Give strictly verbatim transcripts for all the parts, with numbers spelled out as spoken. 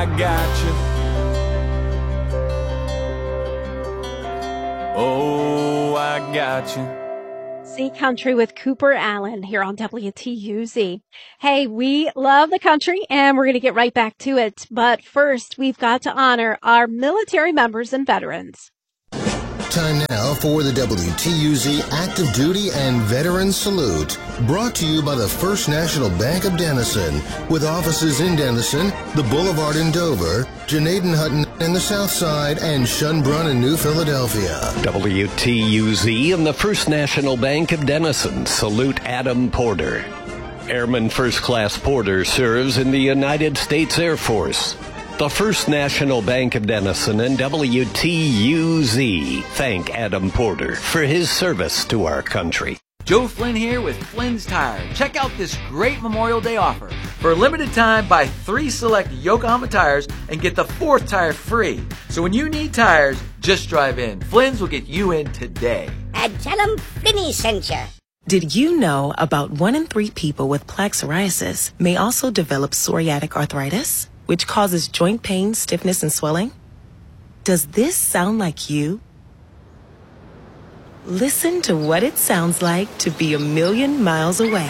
I got you. Oh, I got you. See Country with Cooper Allen here on W T U Z. Hey, we love the country and we're going to get right back to it. But first, we've got to honor our military members and veterans. Time now for the W T U Z Active Duty and Veteran Salute, brought to you by the First National Bank of Denison, with offices in Denison, the Boulevard in Dover, Janaden-Hutton in the South Side, and Schönbrunn in New Philadelphia. W T U Z and the First National Bank of Denison salute Adam Porter. Airman First Class Porter serves in the United States Air Force. The First National Bank of Denison and W T U Z thank Adam Porter for his service to our country. Joe Flynn here with Flynn's Tire. Check out this great Memorial Day offer. For a limited time, buy three select Yokohama tires and get the fourth tire free. So when you need tires, just drive in. Flynn's will get you in today. And tell them Flinny sent you. Did you know about one in three people with plaque psoriasis may also develop psoriatic arthritis, which causes joint pain, stiffness, and swelling? Does this sound like you? Listen to what it sounds like to be a million miles away.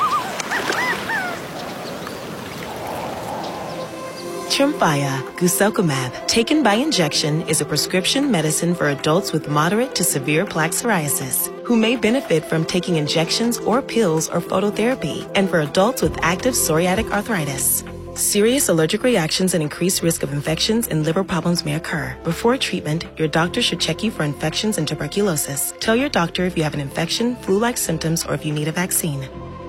Tremfya guselkumab, taken by injection, is a prescription medicine for adults with moderate to severe plaque psoriasis who may benefit from taking injections or pills or phototherapy, and for adults with active psoriatic arthritis. Serious allergic reactions and increased risk of infections and liver problems may occur. Before treatment, your doctor should check you for infections and tuberculosis. Tell your doctor if you have an infection, flu-like symptoms, or if you need a vaccine.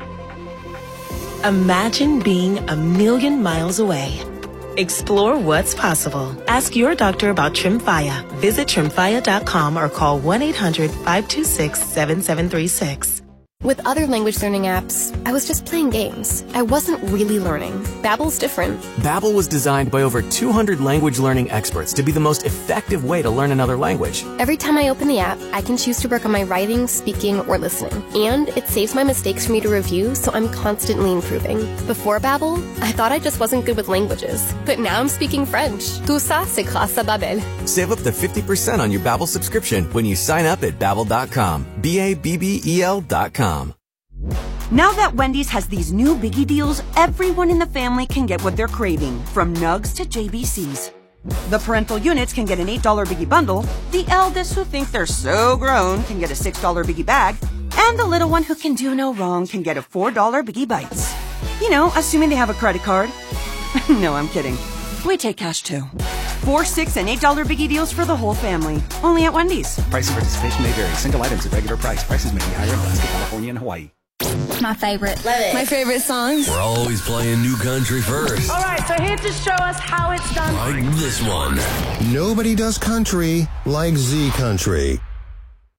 Imagine being a million miles away. Explore what's possible. Ask your doctor about Tremfya. Visit tremfya dot com or call one eight hundred, five two six, seven seven three six. With other language learning apps, I was just playing games. I wasn't really learning. Babbel's different. Babbel was designed by over two hundred language learning experts to be the most effective way to learn another language. Every time I open the app, I can choose to work on my writing, speaking, or listening. And it saves my mistakes for me to review, so I'm constantly improving. Before Babbel, I thought I just wasn't good with languages. But now I'm speaking French. Tout ça, c'est grâce à Babbel. Save up to fifty percent on your Babbel subscription when you sign up at babbel dot com. B A B B E L dot com. Now that Wendy's has these new biggie deals, everyone in the family can get what they're craving, from nugs to J B Cs. The parental units can get an eight dollar biggie bundle, the eldest who think they're so grown can get a six dollar biggie bag, and the little one who can do no wrong can get a four dollar biggie bites. You know, assuming they have a credit card. No, I'm kidding. We take cash too. Four, six, and eight dollar biggie deals for the whole family. Only at Wendy's. Price and participation may vary. Single items at regular price. Prices may be higher in Alaska, California, and Hawaii. My favorite. Love it. My favorite songs. We're always playing new country first. All right, so here to show us how it's done. Like this one. Nobody does country like Z Country.